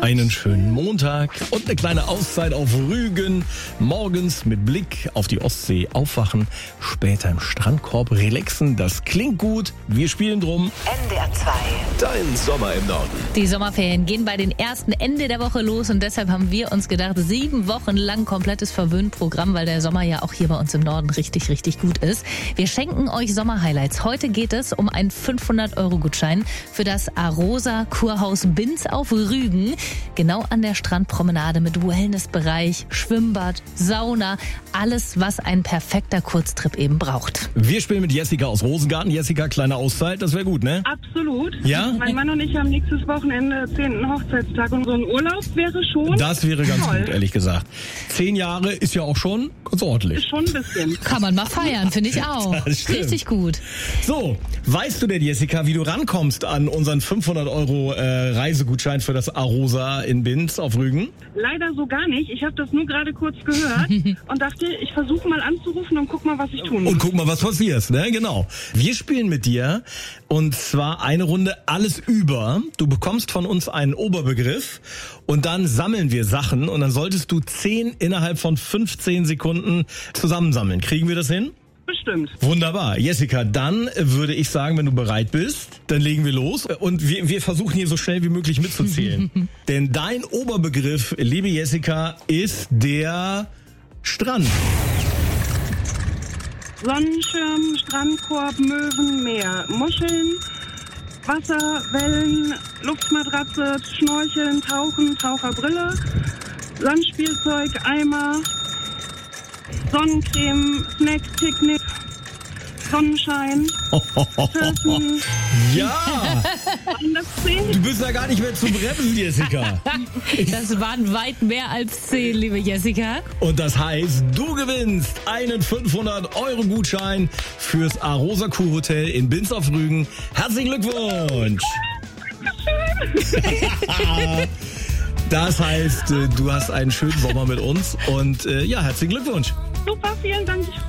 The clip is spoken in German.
Einen schönen Montag und eine kleine Auszeit auf Rügen. Morgens mit Blick auf die Ostsee aufwachen, später im Strandkorb relaxen. Das klingt gut. Wir spielen drum. NDR 2. Dein Sommer im Norden. Die Sommerferien gehen bei den ersten Ende der Woche los und deshalb haben wir uns gedacht, 7 Wochen lang komplettes Verwöhnprogramm, weil der Sommer ja auch hier bei uns im Norden richtig, richtig gut ist. Wir schenken euch Sommerhighlights. Heute geht es um einen 500-Euro-Gutschein für das Arosa Kurhaus Binz auf Rügen. Genau an der Strandpromenade mit Wellnessbereich, Schwimmbad, Sauna, alles, was ein perfekter Kurztrip eben braucht. Wir spielen mit Jessica aus Rosengarten. Jessica, kleine Auszeit, das wäre gut, ne? Absolut. Ja? Mein Mann und ich haben nächstes Wochenende 10. Hochzeitstag und so ein Urlaub wäre schon Das wäre ganz toll. gut, ehrlich gesagt. 10 Jahre ist ja auch schon ganz ordentlich. Ist schon ein bisschen. Kann man mal feiern, finde ich auch. Das stimmt. Richtig gut. So, weißt du denn, Jessica, wie du rankommst an unseren 500-Euro Reisegutschein für das Arosa in Binz auf Rügen? Leider so gar nicht. Ich habe das nur gerade kurz gehört und dachte, ich versuche mal anzurufen und guck mal, was ich tun muss. Und guck mal, was passiert, ne? Genau. Wir spielen mit dir und zwar eine Runde alles über. Du bekommst von uns einen Oberbegriff und dann sammeln wir Sachen und dann solltest du 10 innerhalb von 15 Sekunden zusammensammeln. Kriegen wir das hin? Bestimmt. Wunderbar. Jessica, dann würde ich sagen, wenn du bereit bist, dann legen wir los. Und wir versuchen hier so schnell wie möglich mitzuzählen. Denn dein Oberbegriff, liebe Jessica, ist der Strand. Sonnenschirm, Strandkorb, Möwen, Meer, Muscheln, Wasser, Wellen, Luftmatratze, Schnorcheln, Tauchen, Taucherbrille, Sandspielzeug, Eimer, Sonnencreme, Snack, Picknick, Sonnenschein, Surfen, Ja, das 10. du bist ja gar nicht mehr zu bremsen, Jessica. Das waren weit mehr als 10, liebe Jessica. Und das heißt, du gewinnst einen 500-Euro-Gutschein fürs Arosa Kurhotel in Binz auf Rügen. Herzlichen Glückwunsch! Das heißt, du hast einen schönen Sommer mit uns und ja, herzlichen Glückwunsch. Super, vielen Dank. Ich